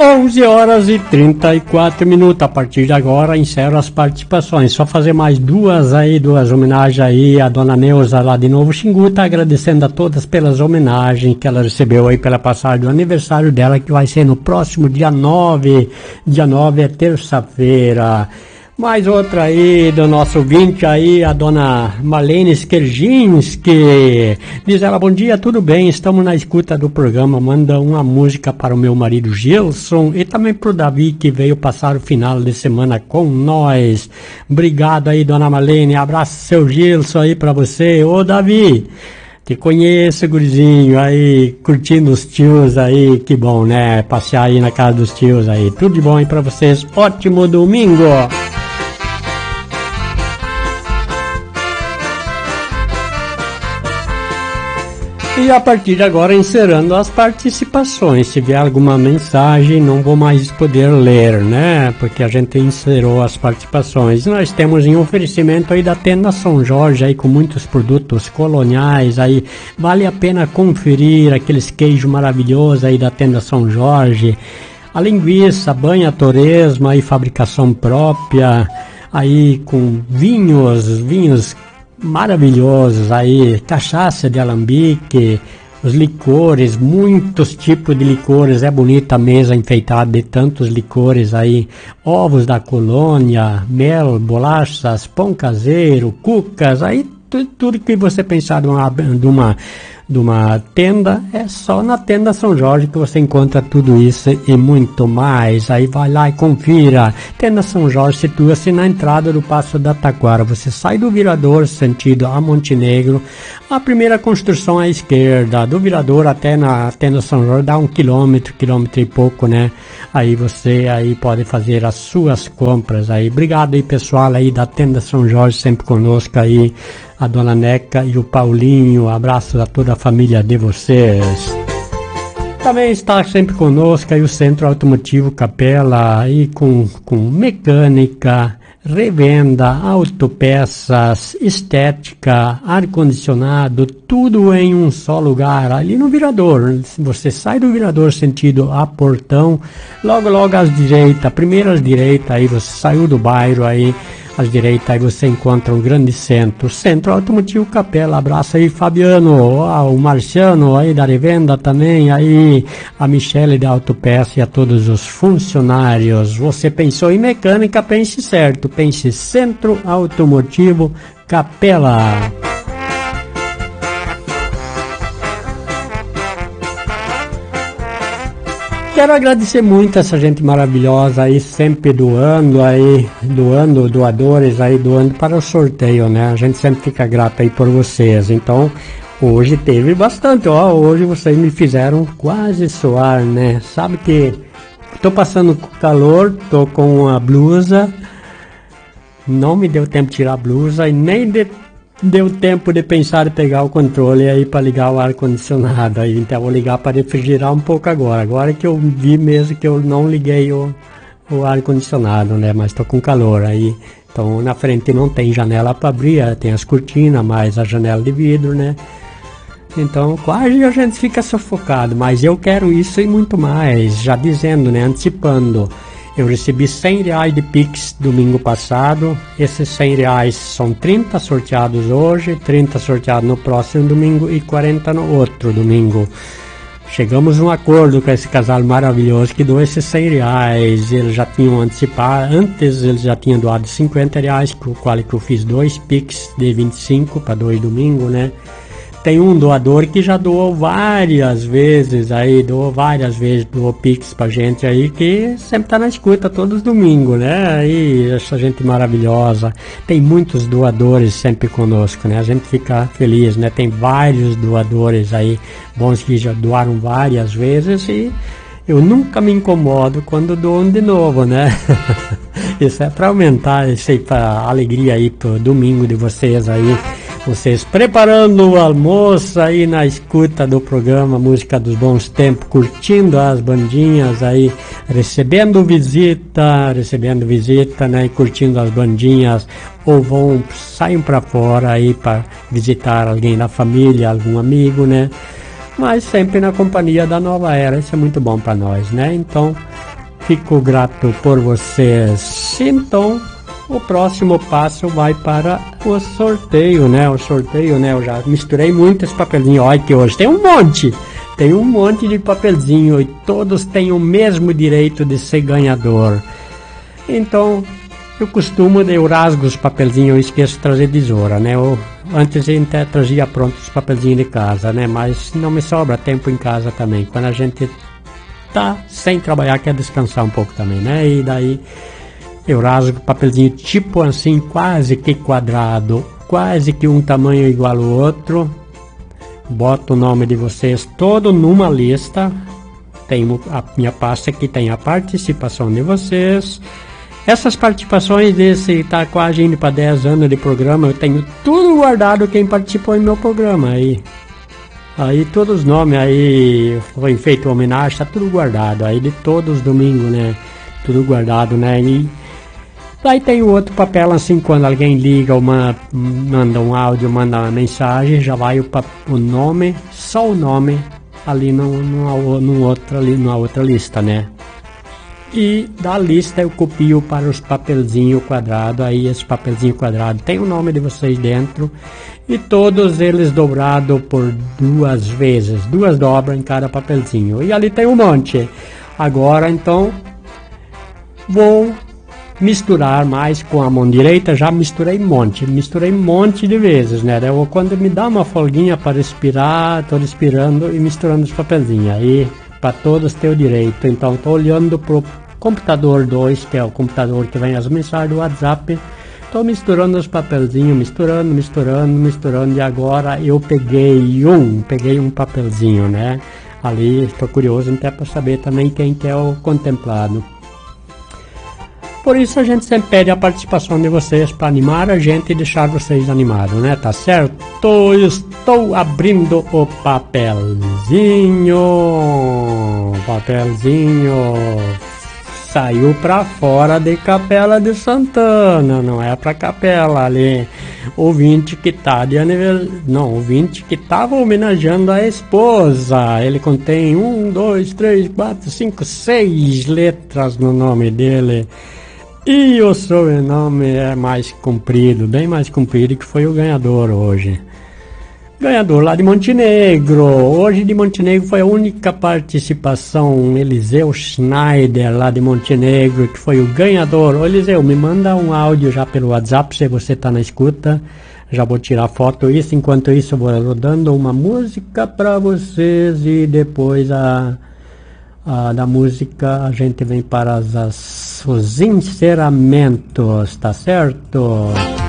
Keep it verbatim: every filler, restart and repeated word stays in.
onze horas e trinta e quatro minutos. A partir de agora encerro as participações. Só fazer mais duas aí, duas homenagens aí à dona Neuza lá de Novo Xingu. Tá agradecendo a todas pelas homenagens que ela recebeu aí pela passagem do aniversário dela, que vai ser no próximo dia nove. Dia nove é terça-feira. Mais outra aí do nosso ouvinte aí, a dona Marlene Skerginski. Diz ela, bom dia, tudo bem? Estamos na escuta do programa. Manda uma música para o meu marido Gilson e também para o Davi, que veio passar o final de semana com nós. Obrigado aí, dona Marlene. Abraço seu Gilson aí para você. Ô, Davi, te conheço, gurizinho, aí, curtindo os tios aí, que bom, né? Passear aí na casa dos tios aí. Tudo de bom aí para vocês. Ótimo domingo. E a partir de agora, encerrando as participações. Se vier alguma mensagem, não vou mais poder ler, né? Porque a gente encerrou as participações. Nós temos em oferecimento aí da Tenda São Jorge, aí com muitos produtos coloniais, aí vale a pena conferir aqueles queijos maravilhosos aí da Tenda São Jorge. A linguiça, banha torresma, aí fabricação própria, aí com vinhos, vinhos maravilhosos aí, cachaça de alambique, os licores, muitos tipos de licores, é bonita a mesa enfeitada de tantos licores aí, ovos da colônia, mel, bolachas, pão caseiro, cucas, aí tudo, tudo que você pensar de uma, de uma de uma tenda, é só na Tenda São Jorge que você encontra tudo isso e muito mais. Aí vai lá e confira. Tenda São Jorge situa-se na entrada do Passo da Taquara. Você sai do Virador, sentido a Montenegro, a primeira construção à esquerda, do Virador até na Tenda São Jorge dá um quilômetro, quilômetro e pouco, né? Aí você aí pode fazer as suas compras aí. Obrigado aí, pessoal aí da Tenda São Jorge, sempre conosco aí, a dona Neca e o Paulinho. Abraços a toda a família de vocês. Também está sempre conosco aí o Centro Automotivo Capela, aí com, com mecânica, revenda, autopeças, estética, ar-condicionado, tudo em um só lugar, ali no Virador. Você sai do Virador sentido a Portão, logo logo às direitas, primeiras direitas, aí você saiu do bairro aí, às direitas, aí você encontra um grande centro, Centro Automotivo Capela. Abraço aí, Fabiano, ah, o Marciano aí da revenda também, aí a Michele da Autopeça e a todos os funcionários. Você pensou em mecânica, pense certo, pense Centro Automotivo Capela. Quero agradecer muito essa gente maravilhosa aí, sempre doando aí, doando, doadores aí, doando para o sorteio, né? A gente sempre fica grato aí por vocês. Então, hoje teve bastante, ó, hoje vocês me fizeram quase suar, né? Sabe que tô passando calor, tô com a blusa, não me deu tempo de tirar a blusa e nem de deu tempo de pensar em pegar o controle aí para ligar o ar-condicionado aí, então eu vou ligar para refrigerar um pouco agora, agora que eu vi mesmo que eu não liguei o, o ar-condicionado, né, mas tô com calor aí, então na frente não tem janela para abrir, tem as cortinas, mais a janela de vidro, né, então quase a gente fica sufocado, mas eu quero isso e muito mais, já dizendo, né, antecipando. Eu recebi cem reais de Pix domingo passado. Esses cem reais são trinta sorteados hoje, trinta sorteados no próximo domingo e quarenta no outro domingo. Chegamos a um acordo com esse casal maravilhoso que doou esses cem reais. Eles já tinham antecipado, antes eles já tinham doado cinquenta reais, com o qual que eu fiz dois Pix de vinte e cinco para dois domingos, né? Tem um doador que já doou várias vezes aí, doou várias vezes, doou Pix pra gente aí, que sempre tá na escuta todos os domingos, né? Aí, essa gente maravilhosa. Tem muitos doadores sempre conosco, né? A gente fica feliz, né? Tem vários doadores aí, bons que já doaram várias vezes e eu nunca me incomodo quando doam de novo, né? Isso é pra aumentar, isso aí, pra alegria aí pro domingo de vocês aí. Vocês preparando o almoço aí na escuta do programa Música dos Bons Tempos, curtindo as bandinhas aí, recebendo visita, recebendo visita, né, e curtindo as bandinhas, ou vão, saem para fora aí para visitar alguém da família, algum amigo, né, mas sempre na companhia da Nova Era, isso é muito bom para nós, né, então fico grato por vocês. Então, o próximo passo vai para o sorteio, né? O sorteio, né? Eu já misturei muitos papelzinhos. Olha que hoje tem um monte. Tem um monte de papelzinho e todos têm o mesmo direito de ser ganhador. Então, eu costumo, eu rasgo os papelzinhos, eu esqueço de trazer tesoura, né? Eu, antes eu até trazia pronto os papelzinhos de casa, né? Mas não me sobra tempo em casa também. Quando a gente tá sem trabalhar, quer descansar um pouco também, né? E daí eu rasgo o papelzinho tipo assim, quase que quadrado, quase que um tamanho igual ao outro. Boto o nome de vocês todo numa lista. Tenho a minha pasta que tem a participação de vocês. Essas participações desse tá quase indo para dez anos de programa, eu tenho tudo guardado quem participou em meu programa aí. Aí todos os nomes aí foi feito homenagem, tá tudo guardado aí de todos os domingos, né? Tudo guardado, né? E daí tem o outro papel assim, quando alguém liga ou manda, manda um áudio, manda uma mensagem, já vai o, o nome, só o nome ali no, no, no outra, ali, numa outra lista, né? E da lista eu copio para os papelzinhos quadrados, aí esse papelzinho quadrado tem o nome de vocês dentro e todos eles dobrados por duas vezes, duas dobras em cada papelzinho. E ali tem um monte. Agora então vou misturar mais com a mão direita, já misturei um monte, misturei um monte de vezes, né? Eu, quando me dá uma folguinha para respirar, estou respirando e misturando os papelzinhos, aí para todos ter o direito. Então estou olhando pro computador dois, que é o computador que vem as mensagens do WhatsApp, estou misturando os papelzinhos, misturando, misturando, misturando, e agora eu peguei um, peguei um papelzinho, né? Ali estou curioso até para saber também quem que é o contemplado. Por isso a gente sempre pede a participação de vocês para animar a gente e deixar vocês animados, né? Tá certo? Estou abrindo o papelzinho. Papelzinho. Saiu para fora de Capela de Santana, não é para Capela ali. Ouvinte que tá de aniversário, não, ouvinte que tava homenageando a esposa. Ele contém um, dois, três, quatro, cinco, seis letras no nome dele. E o sobrenome é mais comprido, bem mais comprido, que foi o ganhador hoje. Ganhador lá de Montenegro. Hoje de Montenegro foi a única participação. Eliseu Schneider lá de Montenegro, que foi o ganhador. Ô Eliseu, me manda um áudio já pelo WhatsApp, se você está na escuta. Já vou tirar foto isso. Enquanto isso eu vou rodando uma música para vocês e depois a... Ah, da música a gente vem para as, as, os encerramentos, tá certo?